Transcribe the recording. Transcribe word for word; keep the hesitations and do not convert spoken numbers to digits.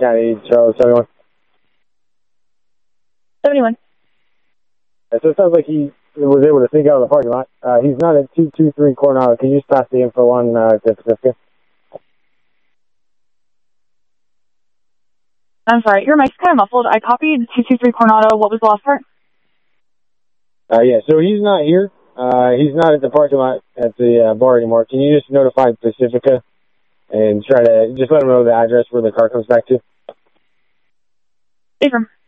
County, Charlotte, seventy-one. seventy-one. Yeah, so it sounds like he was able to sneak out of the parking lot. Uh, he's not at two two three Coronado. Can you just pass the info on uh, to Pacifica? I'm sorry, your mic's kind of muffled. I copied two two three Coronado. What was the last part? Uh, yeah, so he's not here. Uh, he's not at the parking lot at the uh, bar anymore. Can you just notify Pacifica and try to just let him know the address where the car comes back to? Affirm.